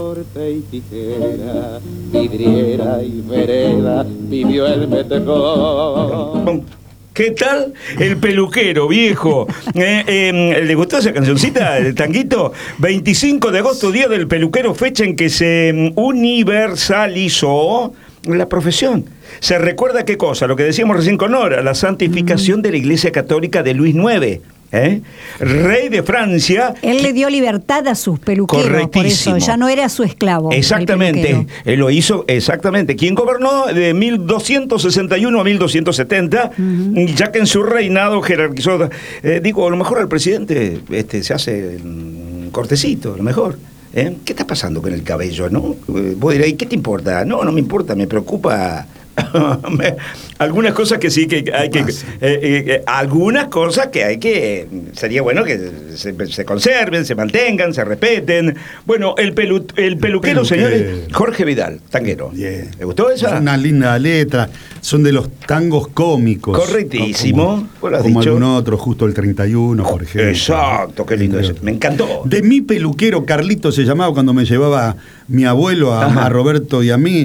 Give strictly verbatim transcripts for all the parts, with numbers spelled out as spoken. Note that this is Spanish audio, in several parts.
Y tijera, vidriera y vereda, vivió el metejón. ¿Qué tal? El peluquero, viejo. Eh, eh, ¿Le gustó esa cancioncita, el tanguito? veinticinco de agosto, día del peluquero, fecha en que se universalizó la profesión. Se recuerda qué cosa, lo que decíamos recién con Nora, la santificación mm. de la Iglesia Católica de Luis noveno. ¿Eh? Rey de Francia. Él le dio libertad a sus peluqueros, por eso ya no era su esclavo. Exactamente, él lo hizo exactamente. Quien gobernó de mil doscientos sesenta y uno a mil doscientos setenta, uh-huh. ya que en su reinado jerarquizó, eh, digo, a lo mejor al presidente este, se hace un cortecito, a lo mejor. ¿Eh? ¿Qué está pasando con el cabello, no? Vos diréis, ¿qué te importa? No, no me importa, me preocupa... algunas cosas que sí que hay que eh, eh, algunas cosas que hay que sería bueno que se, se conserven, se mantengan, se respeten. Bueno, el pelu, el peluquero, señores, Jorge Vidal, tanguero. Yeah. ¿Le gustó esa? Es una linda letra, son de los tangos cómicos. Correctísimo, como, como algún otro, justo el treinta y uno, por ejemplo. Exacto, qué lindo es. Me encantó. De mi peluquero, Carlito se llamaba cuando me llevaba mi abuelo a, a Roberto y a mí.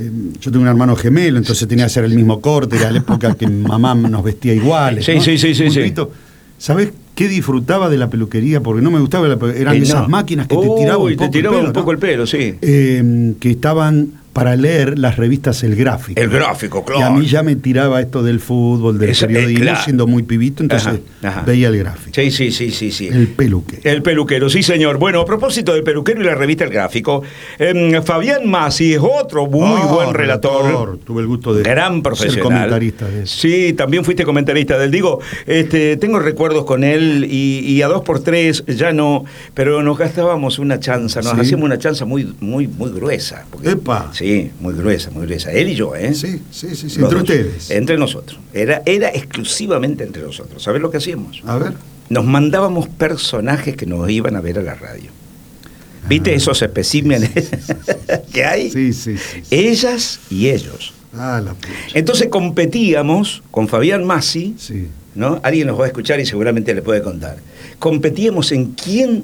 Yo tengo un hermano gemelo, entonces tenía que hacer el mismo corte, era la época que mamá nos vestía iguales. Sí, ¿no? sí, sí, sí, sí. ¿Sabés qué disfrutaba de la peluquería? Porque no me gustaba, la peluquería. Eran eh, no. esas máquinas que te tiraban Uy, un poco te tiraban el pelo, un poco ¿no? el pelo, sí. Eh, que estaban para leer las revistas El Gráfico. El Gráfico, claro. Y a mí ya me tiraba esto del fútbol, del Esa, periodismo, eh, claro. siendo muy pibito, entonces ajá, ajá. veía El Gráfico. Sí, sí, sí, sí, sí. El peluquero. El peluquero, sí, señor. Bueno, a propósito del peluquero y la revista El Gráfico, eh, Fabián Massi es otro muy oh, buen relator. relator. Tuve el gusto de gran profesional. ser comentarista de eso. Sí, también fuiste comentarista del Digo. Este, tengo recuerdos con él y, y a dos por tres ya no, pero nos gastábamos una chanza, nos ¿Sí? hacíamos una chanza muy, muy, muy gruesa. Porque, ¡Epa! Sí, muy gruesa. Muy gruesa, él y yo, ¿eh? Sí, sí, sí, sí. Entre ustedes. Entre nosotros. Era, era exclusivamente entre nosotros. ¿Sabés lo que hacíamos? A ver. Nos mandábamos personajes que nos iban a ver a la radio. ¿Viste ah, esos especímenes sí, sí, sí. que hay? Sí, sí, sí, sí. Ellas y ellos. Ah, la pucha. Entonces competíamos con Fabián Massi, sí. ¿no? Alguien nos va a escuchar y seguramente le puede contar. Competíamos en quién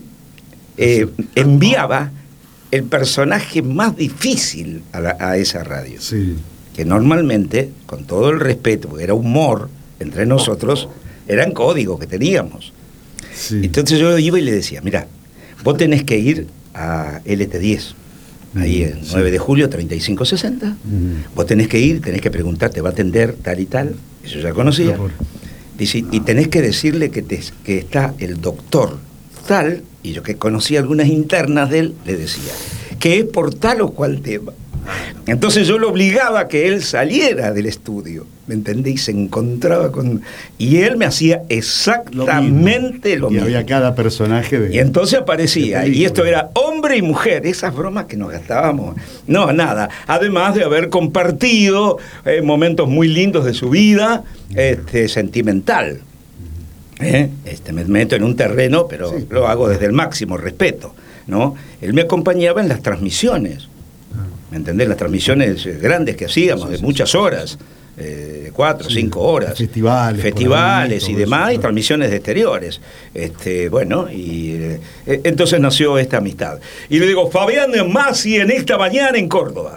eh, sí. enviaba el personaje más difícil a, la, a esa radio. Sí. Que normalmente, con todo el respeto, porque era humor entre nosotros, eran códigos que teníamos. Sí. Entonces yo iba y le decía, mira, vos tenés que ir a L T diez, ahí en sí. nueve de julio, treinta y cinco sesenta. Mm. Vos tenés que ir, tenés que preguntar, te va a atender tal y tal. Eso ya conocía. No, Dice, y tenés que decirle que, te, que está el doctor tal, y yo que conocía algunas internas de él, le decía, que es por tal o cual tema. Entonces yo lo obligaba a que él saliera del estudio, ¿me entendés? Y se encontraba con... Y él me hacía exactamente lo mismo. Lo mismo. Y había cada personaje de... Y entonces aparecía, y esto era hombre y mujer, esas bromas que nos gastábamos. No, nada. Además de haber compartido eh, momentos muy lindos de su vida, este, sentimental. ¿Eh? Este, me meto en un terreno, pero sí. lo hago desde el máximo respeto, ¿no? Él me acompañaba en las transmisiones, ¿me entendés? Las transmisiones grandes que hacíamos, sí, sí, de muchas sí, horas, eh, cuatro, sí, cinco horas. Festivales. Festivales y demás, eso, y transmisiones de exteriores. Este, bueno, y eh, entonces nació esta amistad. Y le digo, Fabián Massi en esta mañana en Córdoba.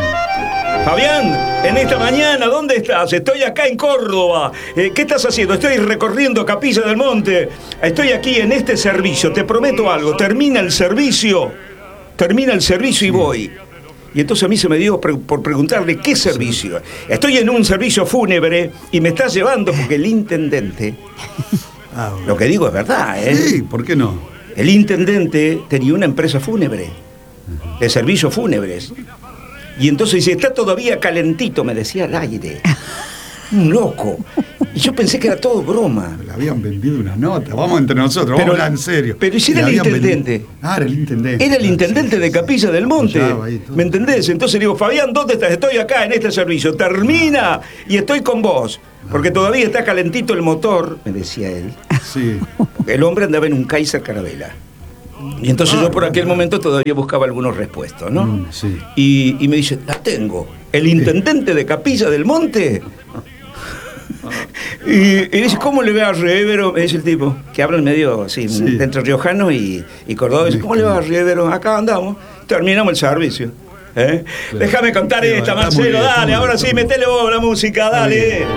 Fabián, en esta mañana, ¿dónde estás? Estoy acá en Córdoba. Eh, ¿Qué estás haciendo? Estoy recorriendo Capilla del Monte. Estoy aquí en este servicio. Te prometo algo. Termina el servicio. Termina el servicio y voy. Y entonces a mí se me dio pre- por preguntarle, ¿qué servicio? Estoy en un servicio fúnebre y me estás llevando porque el intendente... Ah, bueno. Lo que digo es verdad, ¿eh? Sí, ¿por qué no? El intendente tenía una empresa fúnebre, de servicios fúnebres. Y entonces dice, está todavía calentito, me decía al aire. Un loco. Y yo pensé que era todo broma. Le habían vendido una nota, vamos entre nosotros, vamos pero, a hablar en serio. Pero si era el intendente. Vendido... Ah, era el intendente. Era el intendente de Capilla del Monte. ¿Me entendés? Entonces digo, Fabián, ¿dónde estás? Estoy acá en este servicio. Termina y estoy con vos. Porque todavía está calentito el motor, me decía él. Sí. Porque el hombre andaba en un Kaiser Carabela. Y entonces ah, yo por aquel momento todavía buscaba algunos repuestos, ¿no? Mm, sí. y, y me dice, la tengo. El intendente de Capilla del Monte Y, y dice, ¿cómo le va a Rivero? Me dice el tipo, que habla en medio así, Sí. entre riojano y, y cordobés. ¿Cómo le va a Rivero? Acá andamos, terminamos el servicio. ¿Eh? Déjame contar Qué esta, bueno, está muy Marcelo, bien, está dale, muy ahora bien, sí, está muy bien. metele vos la música, dale.